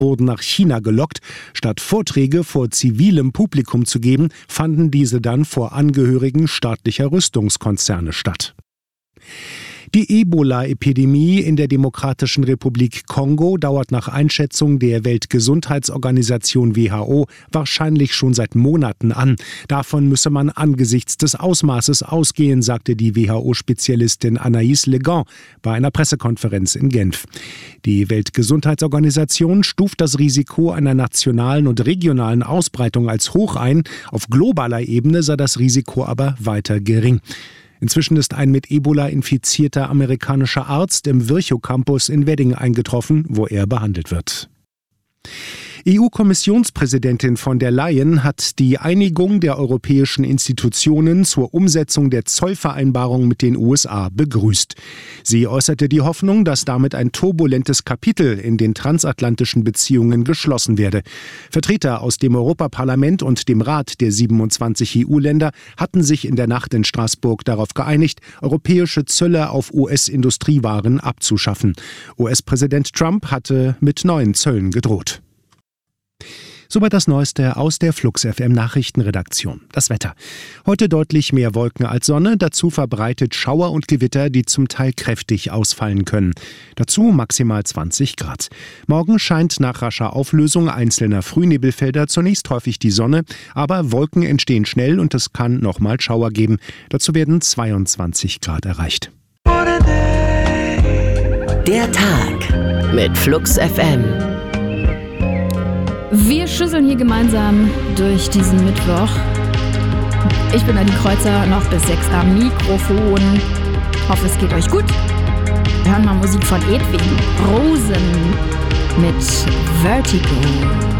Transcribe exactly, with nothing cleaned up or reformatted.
wurden nach China gelockt. Statt Vorträge vor zivilem Publikum zu geben, fanden diese dann vor Angehörigen staatlicher Rüstungskonzerne statt. Die Ebola-Epidemie in der Demokratischen Republik Kongo dauert nach Einschätzung der Weltgesundheitsorganisation W H O wahrscheinlich schon seit Monaten an. Davon müsse man angesichts des Ausmaßes ausgehen, sagte die W H O-Spezialistin Anaïs Legan bei einer Pressekonferenz in Genf. Die Weltgesundheitsorganisation stuft das Risiko einer nationalen und regionalen Ausbreitung als hoch ein. Auf globaler Ebene sei das Risiko aber weiter gering. Inzwischen ist ein mit Ebola infizierter amerikanischer Arzt im Virchow-Campus in Wedding eingetroffen, wo er behandelt wird. E U-Kommissionspräsidentin von der Leyen hat die Einigung der europäischen Institutionen zur Umsetzung der Zollvereinbarung mit den U S A begrüßt. Sie äußerte die Hoffnung, dass damit ein turbulentes Kapitel in den transatlantischen Beziehungen geschlossen werde. Vertreter aus dem Europaparlament und dem Rat der siebenundzwanzig E U-Länder hatten sich in der Nacht in Straßburg darauf geeinigt, europäische Zölle auf U S-Industriewaren abzuschaffen. U S-Präsident Trump hatte mit neuen Zöllen gedroht. Soweit das Neueste aus der Flux F M Nachrichtenredaktion. Das Wetter. Heute deutlich mehr Wolken als Sonne, dazu verbreitet Schauer und Gewitter, die zum Teil kräftig ausfallen können. Dazu maximal zwanzig Grad. Morgen scheint nach rascher Auflösung einzelner Frühnebelfelder zunächst häufig die Sonne, aber Wolken entstehen schnell und es kann nochmal Schauer geben. Dazu werden zweiundzwanzig Grad erreicht. Der Tag mit Flux F M. Wir schüsseln hier gemeinsam durch diesen Mittwoch. Ich bin Adi Kreuzer, noch bis sechs am Mikrofon. Hoffe, es geht euch gut. Wir hören mal Musik von Edwin Rosen mit Vertigo.